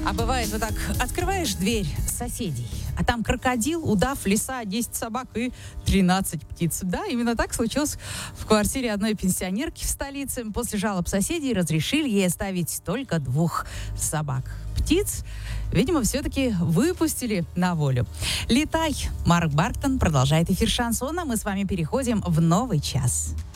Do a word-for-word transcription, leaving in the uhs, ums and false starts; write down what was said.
А бывает, вот так открываешь дверь соседей, а там крокодил, удав, лиса, десять собак и тринадцать птиц. Да, именно так случилось в квартире одной пенсионерки в столице. После жалоб соседей разрешили ей оставить только двух собак. Птиц, видимо, все-таки выпустили на волю. Летай! Марк Барктон продолжает эфир шансона. Мы с вами переходим в новый час.